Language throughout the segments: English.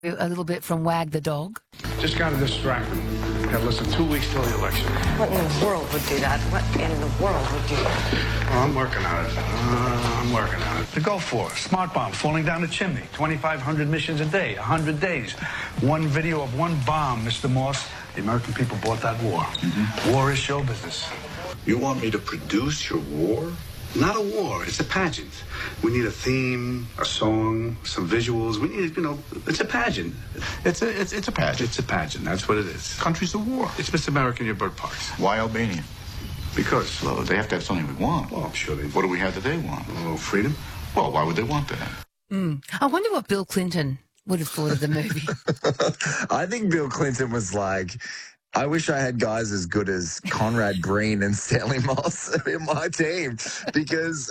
a little bit from Wag the Dog. Just got to distract them. Got less than 2 weeks till the election. What in the world would do that? What in the world would do that? Well, I'm working on it. I'm working on it. To go for smart bomb falling down the chimney. 2,500 missions a day, 100 days. One video of one bomb, Mr. Moss. The American people bought that war. War is show business. You want me to produce your war? Not a war. It's a pageant. We need a theme, a song, some visuals. We need, it's a pageant. It's a pageant. It's a pageant. That's what it is. Country's a war. It's Miss America in your bird parks. Why Albania? Because. Well, they have to have something we want. Well, I'm sure they do. What do we have that they want? Oh, freedom. Well, why would they want that? I wonder what Bill Clinton would have thought of the movie. I think Bill Clinton was like, I wish I had guys as good as Conrad Green and Stanley Moss in my team because,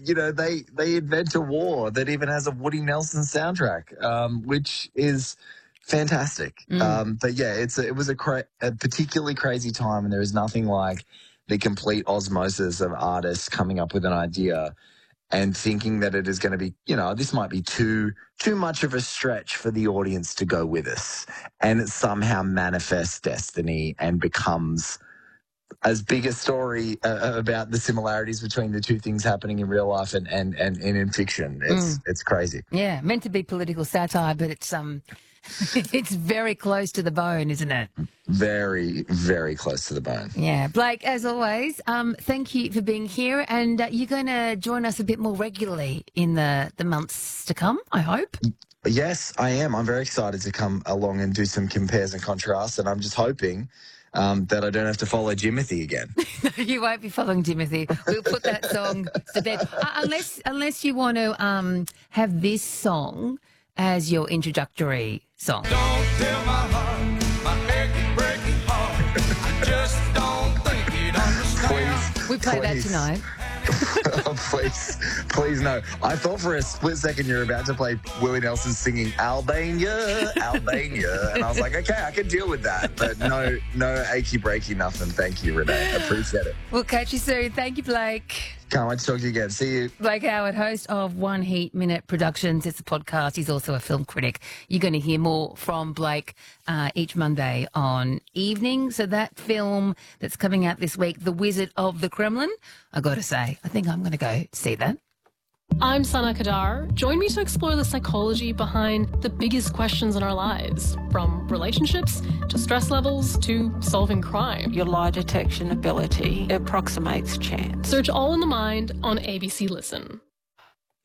they invent a war that even has a Woody Nelson soundtrack, which is fantastic. But yeah, it was a particularly crazy time, and there is nothing like the complete osmosis of artists coming up with an idea and thinking that it is going to be, this might be too much of a stretch for the audience to go with us. And it somehow manifests destiny and becomes as big a story about the similarities between the two things happening in real life and in fiction. It's crazy. Yeah, meant to be political satire, but it's it's very close to the bone, isn't it? Very, very close to the bone. Yeah. Blake, as always, thank you for being here, and you're going to join us a bit more regularly in the months to come, I hope. Yes, I am. I'm very excited to come along and do some compares and contrasts, and I'm just hoping that I don't have to follow Jimothy again. No, you won't be following Jimothy. We'll put that song to bed. Unless you want to have this song as your introductory song. Don't tell my heart, my achy, breaking heart. I just don't think it understands. We play that tonight. Oh, please no. I thought for a split second you were about to play Willie Nelson singing Albania, Albania, and I was like, okay, I can deal with that, but no achy breaky nothing. Thank you, Renee. Appreciate it. We'll catch you soon. Thank you, Blake. Can't wait to talk to you again. See you. Blake Howard, host of One Heat Minute Productions. It's a podcast. He's also a film critic. You're going to hear more from Blake each Monday on Evening. So that film that's coming out this week, The Wizard of the Kremlin, I got to say, I think I'm going to go see that. I'm Sana Kadar. Join me to explore the psychology behind the biggest questions in our lives, from relationships to stress levels to solving crime. Your lie detection ability approximates chance. Search All in the Mind on ABC Listen.